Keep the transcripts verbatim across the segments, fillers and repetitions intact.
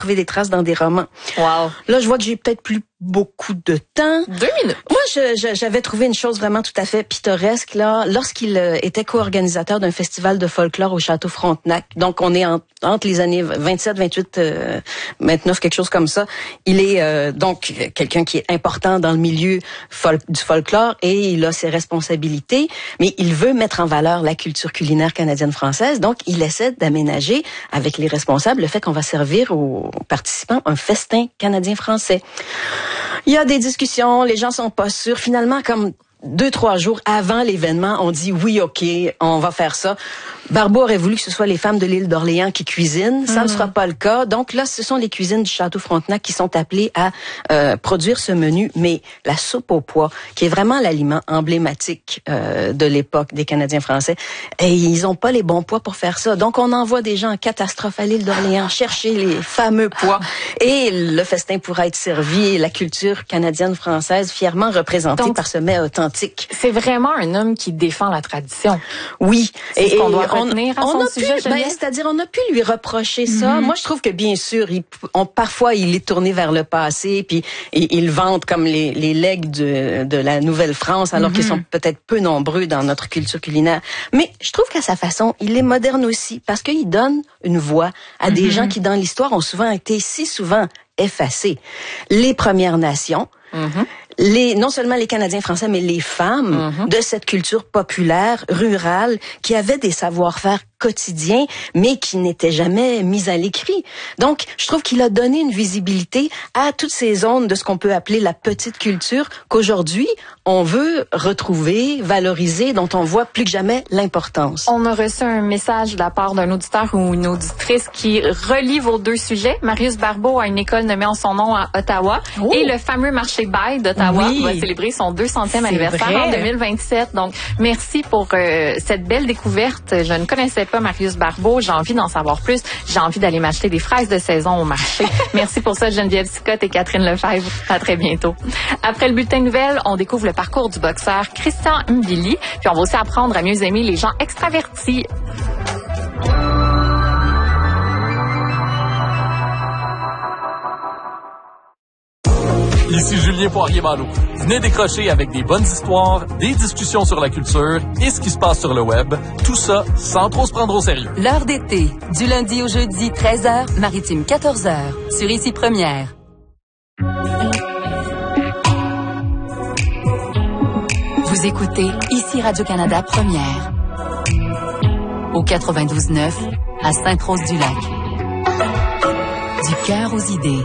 trouver des traces dans des romans. Wow. Là, je vois que j'ai peut-être plus beaucoup de temps. Deux minutes. Moi, je, je, j'avais trouvé une chose vraiment tout à fait pittoresque là, lorsqu'il euh, était co-organisateur d'un festival de folklore au Château Frontenac. Donc, on est en, entre les années vingt-sept, vingt-huit, euh, vingt-neuf, quelque chose comme ça. Il est euh, donc quelqu'un qui est important dans le milieu fol- du folklore et il a ses responsabilités, mais il veut mettre en valeur la culture culinaire canadienne-française. Donc, il essaie d'aménager avec les responsables le fait qu'on va servir aux participants un festin canadien-français. Il y a des discussions, les gens sont pas sûrs. Finalement, comme deux, trois jours avant l'événement, on dit oui, OK, on va faire ça. Barbeau aurait voulu que ce soit les femmes de l'île d'Orléans qui cuisinent. Ça ne mmh. sera pas le cas. Donc là, ce sont les cuisines du Château Frontenac qui sont appelées à euh, produire ce menu. Mais la soupe au pois, qui est vraiment l'aliment emblématique euh, de l'époque des Canadiens français, et ils ont pas les bons pois pour faire ça. Donc on envoie des gens en catastrophe à l'île d'Orléans chercher les fameux pois. Et le festin pourra être servi et la culture canadienne-française fièrement représentée Donc, par ce mets authentique. C'est vraiment un homme qui défend la tradition. Oui. C'est et, ce qu'on doit on, retenir à on son a sujet, pu, ben, c'est-à-dire, on a pu lui reprocher ça. Mm-hmm. Moi, je trouve que bien sûr, il, on, parfois, il est tourné vers le passé, puis et, il vante comme les, les legs de, de la Nouvelle-France, alors mm-hmm. qu'ils sont peut-être peu nombreux dans notre culture culinaire. Mais je trouve qu'à sa façon, il est moderne aussi, parce qu'il donne une voix à mm-hmm. des gens qui, dans l'histoire, ont souvent été si souvent effacés. Les Premières Nations, mm-hmm. les, non seulement les Canadiens français, mais les femmes mm-hmm. de cette culture populaire, rurale, qui avaient des savoir-faire quotidiens, mais qui n'étaient jamais mis à l'écrit. Donc, je trouve qu'il a donné une visibilité à toutes ces zones de ce qu'on peut appeler la petite culture, qu'aujourd'hui, on veut retrouver, valoriser, dont on voit plus que jamais l'importance. On a reçu un message de la part d'un auditeur ou une auditrice qui relie vos deux sujets. Marius Barbeau a une école nommée en son nom à Ottawa oh. et le fameux marché Bail d'Ottawa oui. va célébrer son deux centième anniversaire vrai. en deux mille vingt-sept. Donc, merci pour euh, cette belle découverte. Je ne connaissais pas Marius Barbeau. J'ai envie d'en savoir plus. J'ai envie d'aller m'acheter des fraises de saison au marché. Merci pour ça, Geneviève Sicotte et Catherine Lefebvre. À très bientôt. Après le bulletin de nouvelles, on découvre le parcours du boxeur Christian Mbili. Puis on va aussi apprendre à mieux aimer les gens extravertis. Ici Julien Poirier-Malo. Venez décrocher avec des bonnes histoires, des discussions sur la culture et ce qui se passe sur le web. Tout ça sans trop se prendre au sérieux. L'heure d'été, du lundi au jeudi, treize heures, maritime quatorze heures, sur Ici Première. Vous écoutez Ici Radio-Canada Première. Au quatre-vingt-douze neuf, à Sainte-Rose-du-Lac. Du cœur aux idées.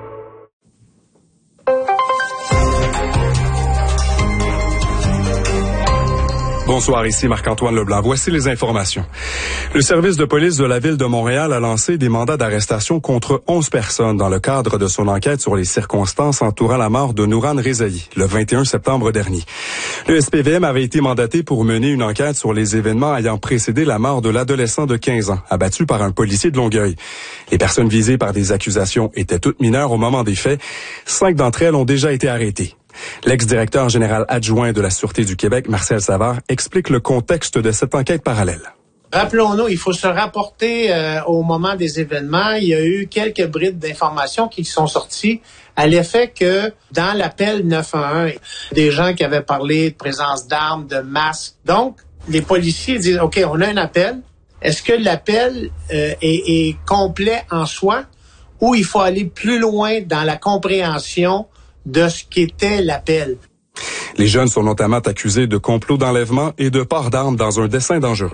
Bonsoir, ici Marc-Antoine Leblanc. Voici les informations. Le service de police de la Ville de Montréal a lancé des mandats d'arrestation contre onze personnes dans le cadre de son enquête sur les circonstances entourant la mort de Nouran Rezaï le vingt et un septembre dernier. Le S P V M avait été mandaté pour mener une enquête sur les événements ayant précédé la mort de l'adolescent de quinze ans, abattu par un policier de Longueuil. Les personnes visées par des accusations étaient toutes mineures au moment des faits. Cinq d'entre elles ont déjà été arrêtées. L'ex-directeur général adjoint de la Sûreté du Québec, Marcel Savard, explique le contexte de cette enquête parallèle. Rappelons-nous, il faut se rapporter euh, au moment des événements. Il y a eu quelques brides d'informations qui sont sorties à l'effet que dans l'appel neuf un un, des gens qui avaient parlé de présence d'armes, de masques. Donc, les policiers disent, OK, on a un appel. Est-ce que l'appel euh, est, est complet en soi ou il faut aller plus loin dans la compréhension de ce qu'était l'appel? Les jeunes sont notamment accusés de complot d'enlèvement et de port d'armes dans un dessein dangereux.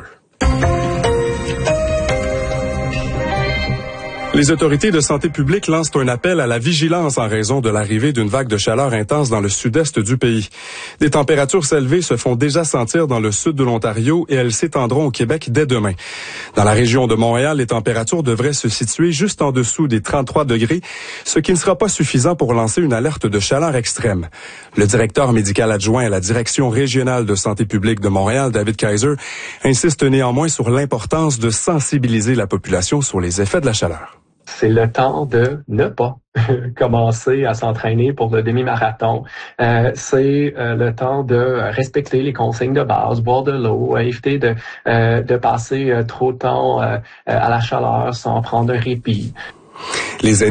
Les autorités de santé publique lancent un appel à la vigilance en raison de l'arrivée d'une vague de chaleur intense dans le sud-est du pays. Des températures élevées se font déjà sentir dans le sud de l'Ontario et elles s'étendront au Québec dès demain. Dans la région de Montréal, les températures devraient se situer juste en dessous des trente-trois degrés, ce qui ne sera pas suffisant pour lancer une alerte de chaleur extrême. Le directeur médical adjoint à la Direction régionale de santé publique de Montréal, David Kaiser, insiste néanmoins sur l'importance de sensibiliser la population sur les effets de la chaleur. C'est le temps de ne pas commencer à s'entraîner pour le demi-marathon. Euh, c'est euh, le temps de respecter les consignes de base, boire de l'eau, éviter de, euh, de passer euh, trop de temps euh, à la chaleur sans prendre un répit. Les